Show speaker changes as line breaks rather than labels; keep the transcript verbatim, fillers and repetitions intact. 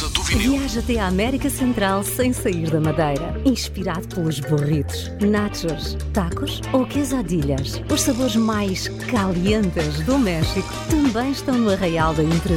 Porta do Vinil.
Viaja até à América Central sem sair da Madeira. Inspirado pelos burritos, nachos, tacos ou quesadillas. Os sabores mais calientes do México também estão no Arraial da Entre